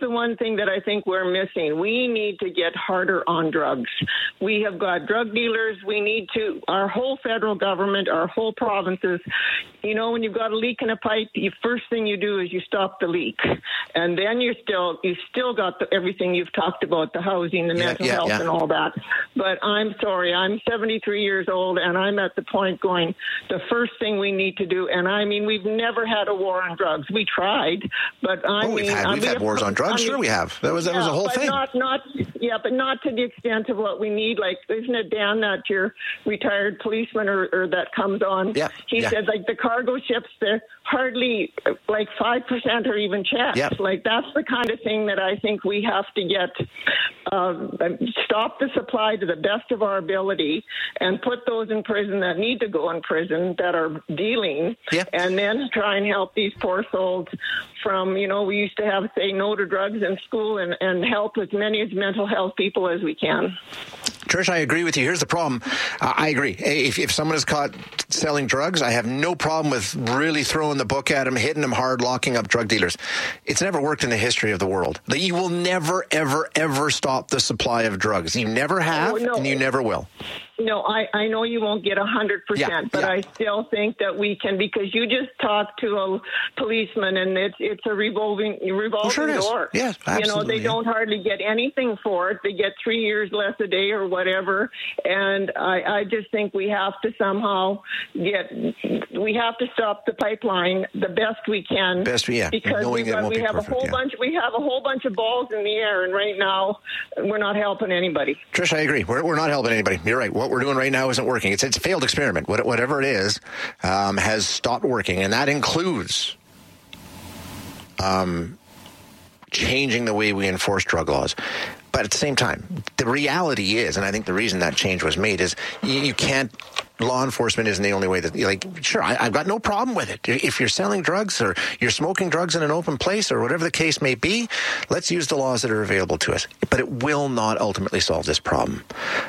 the one thing that I think we're missing. We need to get harder on drugs. We have got drug dealers. We need to, our whole federal government, our whole provinces, you know, when you've got a leak in a pipe, the first thing you do is you stop the leak. And then you still got everything you've talked about, the housing, the mental health and all that. But I'm sorry, I'm 73 years old and I'm at the point going, the first thing we need to do, and I mean, we've never had a war on drugs. We tried, but we've had wars on drugs. Sure, we have. That was a whole thing. But not to the extent of what we need. Like, isn't it Dan, that your retired policeman or that comes on? Yeah. He said, like, the cargo ships, they're hardly like 5% or even checked. Yep. Like, that's the kind of thing that I think we have to get, stop the supply to the best of our ability and put those in prison that need to go in prison that are dealing, and then try and help these poor souls from, you know, we used to have say no to drugs in school and help as many as mental health people as we can. Trish, I agree with you. Here's the problem. I agree. If someone is caught selling drugs, I have no problem with really throwing the book at them, hitting them hard, locking up drug dealers. It's never worked in the history of the world. You will never, ever, ever stop the supply of drugs. You never have, and you never will. No, I know you won't get 100%, but I still think that we can, because you just talked to a policeman and it's a revolving door. Yes, absolutely. You know, they don't hardly get anything for it. They get 3 years less a day or whatever. And I just think we have to somehow we have to stop the pipeline the best we can. Because we have a whole bunch of balls in the air, and right now we're not helping anybody. Trish, I agree. We're not helping anybody. You're right. What we're doing right now isn't working. It's a failed experiment. Whatever it is, has stopped working, and that includes changing the way we enforce drug laws. But at the same time, the reality is, and I think the reason that change was made is you can't. Law enforcement isn't the only way that, sure, I've got no problem with it. If you're selling drugs or you're smoking drugs in an open place or whatever the case may be, let's use the laws that are available to us. But it will not ultimately solve this problem.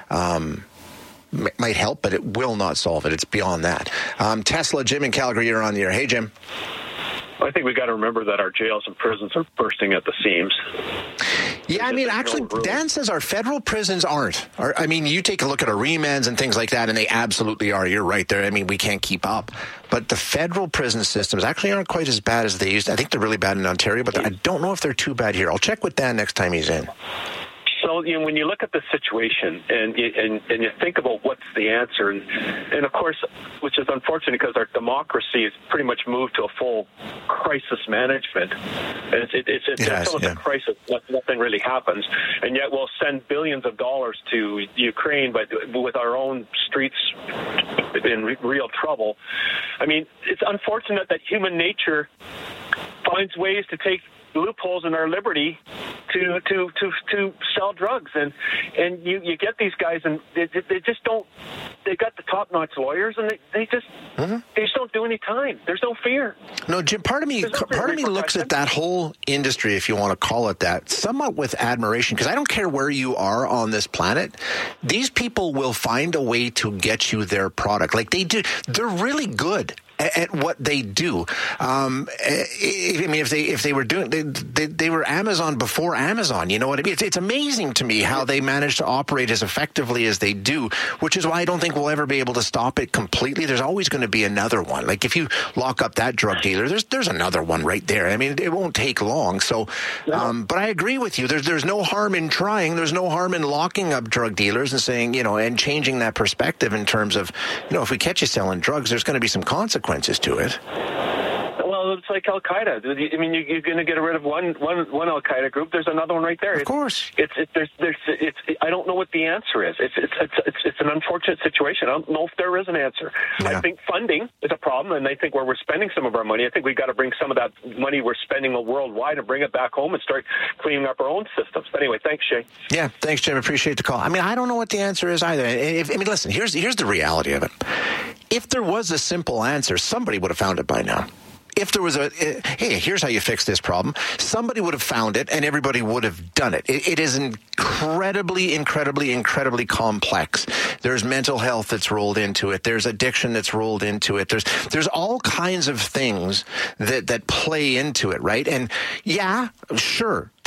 Might help, but it will not solve it. It's beyond that. Tesla, Jim in Calgary, you're on the air. Hey, Jim. I think we got to remember that our jails and prisons are bursting at the seams. Yeah, I mean, actually, Dan says our federal prisons aren't. I mean, you take a look at our remands and things like that, and they absolutely are. You're right there. I mean, we can't keep up. But the federal prison systems actually aren't quite as bad as they used to. I think they're really bad in Ontario, but I don't know if they're too bad here. I'll check with Dan next time he's in. So, when you look at the situation and you think about what's the answer, and of course, which is unfortunate because our democracy has pretty much moved to a full crisis management. It's until it's a crisis, nothing really happens, and yet we'll send billions of dollars to Ukraine, but with our own streets in real trouble. I mean, it's unfortunate that human nature finds ways to take loopholes in our liberty to sell drugs, and you get these guys and they just don't. They got the top-notch lawyers, and they just don't do any time. There's no fear. No, Jim. Part of me looks at that whole industry, if you want to call it that, somewhat with admiration, because I don't care where you are on this planet. These people will find a way to get you their product, like they do. They're really good at what they do. I mean, if they were doing, they were Amazon before Amazon. You know what I mean? It's amazing to me how they manage to operate as effectively as they do, which is why I don't think we'll ever be able to stop it completely. There's always going to be another one. Like if you lock up that drug dealer, there's another one right there. I mean, it won't take long. So, but I agree with you. There's no harm in trying. There's no harm in locking up drug dealers and saying, and changing that perspective in terms of, if we catch you selling drugs, there's going to be some consequences to it. Well, it's like Al Qaeda. I mean, you're going to get rid of one Al Qaeda group. There's another one right there. Of course. I don't know what the answer is. It's an unfortunate situation. I don't know if there is an answer. Yeah. I think funding is a problem, and I think where we're spending some of our money, I think we've got to bring some of that money we're spending worldwide and bring it back home and start cleaning up our own systems. But anyway, thanks, Shay. Yeah, thanks, Jim. Appreciate the call. I mean, I don't know what the answer is either. Listen, here's the reality of it. If there was a simple answer, somebody would have found it by now. If there was hey, here's how you fix this problem, somebody would have found it and everybody would have done it. It is incredibly complex. There's mental health that's rolled into it. There's addiction that's rolled into it. There's all kinds of things that play into it, right? And yeah, sure,